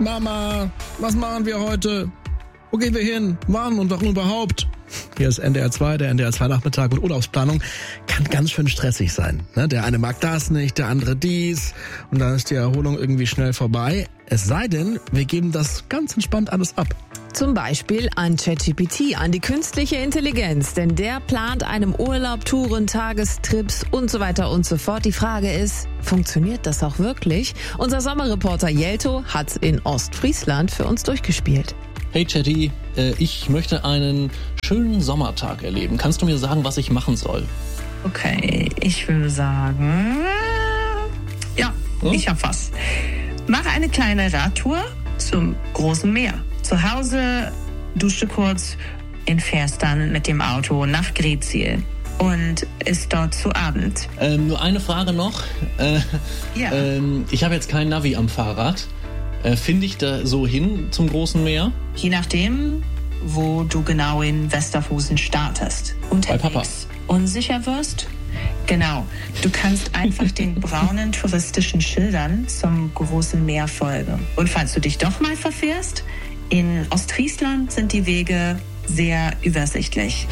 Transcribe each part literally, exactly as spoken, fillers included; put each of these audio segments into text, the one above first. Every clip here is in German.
Mama, was machen wir heute? Wo gehen wir hin? Wann und warum überhaupt? Hier ist N D R zwei, der N D R zwei Nachmittag und Urlaubsplanung kann ganz schön stressig sein. Der eine mag das nicht, der andere dies und dann ist die Erholung irgendwie schnell vorbei. Es sei denn, wir geben das ganz entspannt alles ab. Zum Beispiel an ChatGPT, an die künstliche Intelligenz, denn der plant einem Urlaub, Touren, Tagestrips und so weiter und so fort. Die Frage ist, funktioniert das auch wirklich? Unser Sommerreporter Jelto hat's in Ostfriesland für uns durchgespielt. Hey Chatty, äh, ich möchte einen schönen Sommertag erleben. Kannst du mir sagen, was ich machen soll? Okay, ich würde sagen, ja, hm? ich hab was. Mach eine kleine Radtour zum großen Meer. Zu Hause dusche kurz und fährst dann mit dem Auto nach Greetsiel und ist dort zu Abend. Ähm, nur eine Frage noch. Äh, ja. ähm, ich habe jetzt kein Navi am Fahrrad. Äh, Finde ich da so hin zum großen Meer? Je nachdem, wo du genau in Westerhusen startest. Bei Papa. Unsicher wirst? Genau. Du kannst einfach den braunen touristischen Schildern zum großen Meer folgen. Und falls du dich doch mal verfährst, in Ostfriesland sind die Wege sehr übersichtlich.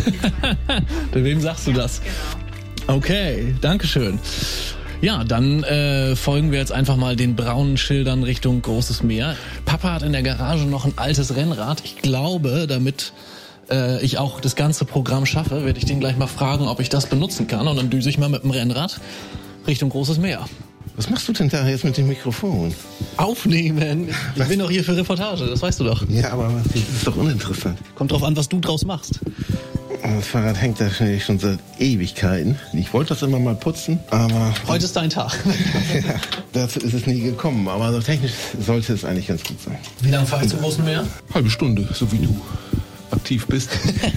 Wem sagst du das? Genau. Okay, danke schön. Ja, dann äh, folgen wir jetzt einfach mal den braunen Schildern Richtung Großes Meer. Papa hat in der Garage noch ein altes Rennrad. Ich glaube, damit äh, ich auch das ganze Programm schaffe, werde ich den gleich mal fragen, ob ich das benutzen kann. Und dann düse ich mal mit dem Rennrad Richtung Großes Meer. Was machst du denn da jetzt mit dem Mikrofon? Aufnehmen. Ich was? bin doch hier für Reportage, das weißt du doch. Ja, aber das ist doch uninteressant. Kommt drauf an, was du draus machst. Das Fahrrad hängt da schon seit Ewigkeiten. Ich wollte das immer mal putzen, aber... Heute ist dein Tag. Ja, dazu ist es nie gekommen, aber so technisch sollte es eigentlich ganz gut sein. Wie lange fahrst du zum Großen Meer? Halbe Stunde, so wie du aktiv bist.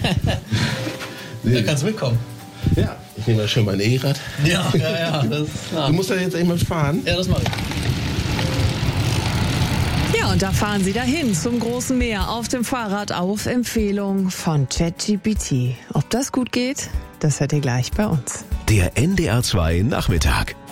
Da kannst du mitkommen. Ja, ich nehme mal schon mein E-Rad. Ja, ja, ja. Das ist klar. Du musst da jetzt einmal fahren. Ja, das mache ich. Ja, und da fahren sie dahin zum Großen Meer auf dem Fahrrad auf Empfehlung von ChatGPT. Ob das gut geht, das hört ihr gleich bei uns. Der N D R zwei Nachmittag.